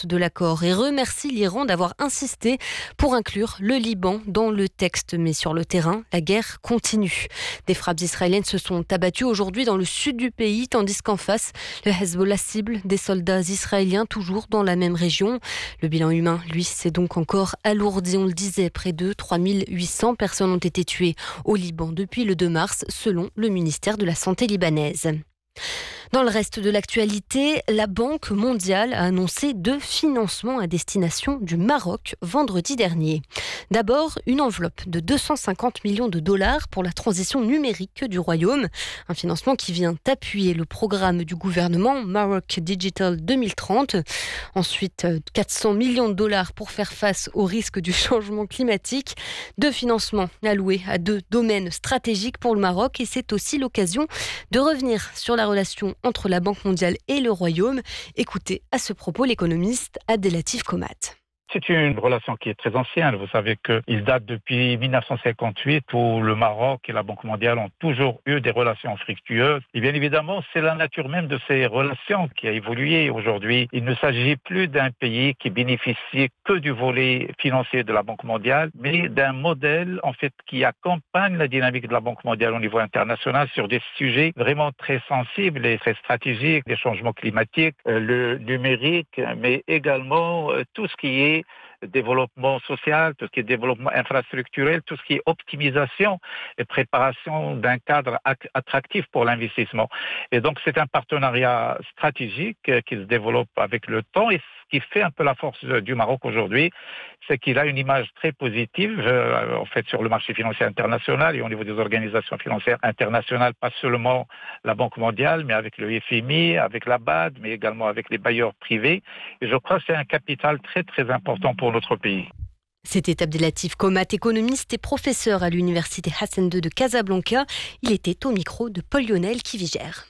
l'importance de l'accord et remercie l'Iran d'avoir insisté pour inclure le Liban dans le texte. Mais sur le terrain, la guerre continue. Des frappes israéliennes se sont abattues aujourd'hui dans le sud du pays, tandis qu'en face, le Hezbollah cible des soldats israéliens toujours dans la même région. Le bilan humain, lui, s'est donc encore alourdi. On le disait, près de 3800 personnes ont été tuées au Liban depuis le 2 mars, selon le ministère de la Santé libanaise. Dans le reste de l'actualité, la Banque mondiale a annoncé 2 financements à destination du Maroc vendredi dernier. D'abord, une enveloppe de 250 millions de dollars pour la transition numérique du Royaume. Un financement qui vient appuyer le programme du gouvernement Maroc Digital 2030. Ensuite, 400 millions de dollars pour faire face au risque du changement climatique. 2 financements alloués à 2 domaines stratégiques pour le Maroc. Et c'est aussi l'occasion de revenir sur la relation entre la Banque mondiale et le Royaume. Écoutez à ce propos l'économiste Abdelatif Komat. C'est une relation qui est très ancienne. Vous savez qu'il date depuis 1958 où le Maroc et la Banque mondiale ont toujours eu des relations fructueuses. Et bien évidemment, c'est la nature même de ces relations qui a évolué aujourd'hui. Il ne s'agit plus d'un pays qui bénéficie que du volet financier de la Banque mondiale, mais d'un modèle en fait qui accompagne la dynamique de la Banque mondiale au niveau international sur des sujets vraiment très sensibles et très stratégiques, les changements climatiques, le numérique, mais également tout ce qui est développement social, tout ce qui est développement infrastructurel, tout ce qui est optimisation et préparation d'un cadre attractif pour l'investissement. Et donc, c'est un partenariat stratégique qui se développe avec le temps. Et ce qui fait un peu la force du Maroc aujourd'hui, c'est qu'il a une image très positive en fait sur le marché financier international et au niveau des organisations financières internationales, pas seulement la Banque mondiale, mais avec le FMI, avec la BAD, mais également avec les bailleurs privés. Et je crois que c'est un capital très très important pour notre pays. C'était Abdelatif Komat, économiste et professeur à l'université Hassan II de Casablanca. Il était au micro de Paul Lionel Kivigère.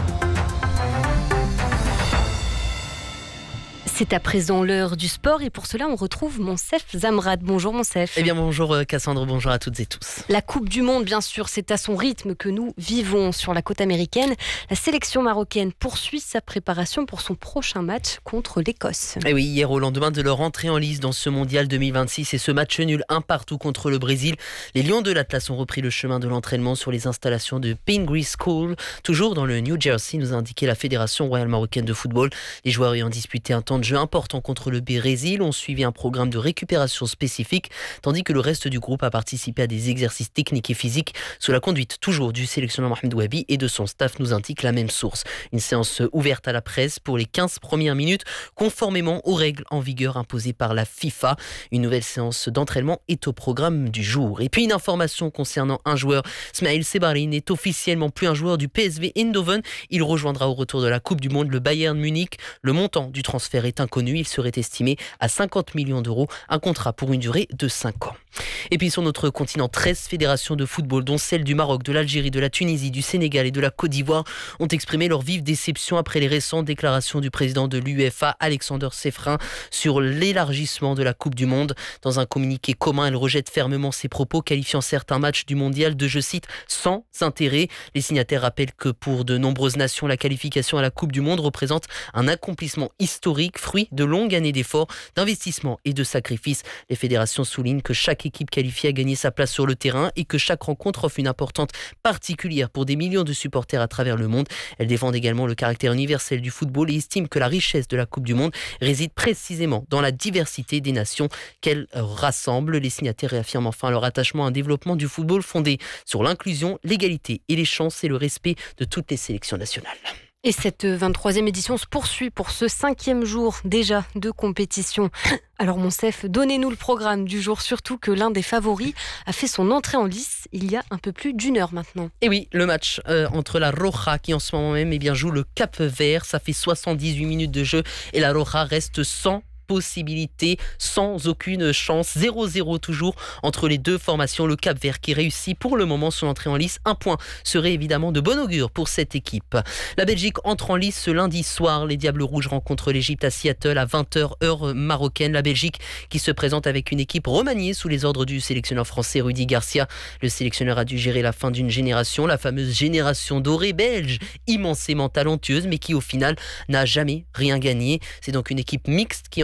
C'est à présent l'heure du sport et pour cela on retrouve Monsef Zamrad. Bonjour Monsef. Eh bien bonjour Cassandre, bonjour à toutes et tous. La Coupe du Monde bien sûr, c'est à son rythme que nous vivons sur la côte américaine. La sélection marocaine poursuit sa préparation pour son prochain match contre l'Écosse. Et oui, hier au lendemain de leur entrée en lice dans ce mondial 2026 et ce match nul 1-1 contre le Brésil, les Lions de l'Atlas ont repris le chemin de l'entraînement sur les installations de Pingree School, toujours dans le New Jersey, nous a indiqué la Fédération royale marocaine de football. Les joueurs ayant disputé un temps de jeu important contre le Brésil ont suivi un programme de récupération spécifique, tandis que le reste du groupe a participé à des exercices techniques et physiques sous la conduite toujours du sélectionneur Mohamed Wabi et de son staff, nous indique la même source. Une séance ouverte à la presse pour les 15 premières minutes, conformément aux règles en vigueur imposées par la FIFA. Une nouvelle séance d'entraînement est au programme du jour. Et puis une information concernant un joueur, Smaïl Sebari n'est officiellement plus un joueur du PSV Eindhoven. Il rejoindra au retour de la Coupe du Monde le Bayern Munich. Le montant du transfert est inconnu, il serait estimé à 50 millions d'euros, un contrat pour une durée de 5 ans. Et puis sur notre continent, 13 fédérations de football, dont celles du Maroc, de l'Algérie, de la Tunisie, du Sénégal et de la Côte d'Ivoire, ont exprimé leur vive déception après les récentes déclarations du président de l'UEFA, Alexander Sefrin, sur l'élargissement de la Coupe du Monde. Dans un communiqué commun, elle rejette fermement ces propos, qualifiant certains matchs du mondial de, je cite, sans intérêt. Les signataires rappellent que pour de nombreuses nations, la qualification à la Coupe du Monde représente un accomplissement historique, fruit de longues années d'efforts, d'investissements et de sacrifices. Les fédérations soulignent que chaque équipe qualifiée a gagné sa place sur le terrain et que chaque rencontre offre une importance particulière pour des millions de supporters à travers le monde. Elles défendent également le caractère universel du football et estiment que la richesse de la Coupe du Monde réside précisément dans la diversité des nations qu'elle rassemble. Les signataires réaffirment enfin leur attachement à un développement du football fondé sur l'inclusion, l'égalité et les chances et le respect de toutes les sélections nationales. Et cette 23e édition se poursuit pour ce 5e jour déjà de compétition. Alors Monsef, donnez-nous le programme du jour, surtout que l'un des favoris a fait son entrée en lice il y a un peu plus d'1 heure maintenant. Et oui, le match entre la Roja qui en ce moment même joue le Cap Vert, ça fait 78 minutes de jeu et la Roja reste sans possibilité, sans aucune chance, 0-0 toujours entre les deux formations. Le Cap Vert qui réussit pour le moment son entrée en lice, un point serait évidemment de bon augure pour cette équipe. La Belgique entre en lice ce lundi soir, les Diables Rouges rencontrent l'Égypte à Seattle à 20h heure marocaine. La Belgique qui se présente avec une équipe remaniée sous les ordres du sélectionneur français Rudy Garcia. Le sélectionneur a dû gérer la fin d'une génération, la fameuse génération dorée belge, immensément talentueuse mais qui au final n'a jamais rien gagné. C'est donc une équipe mixte qui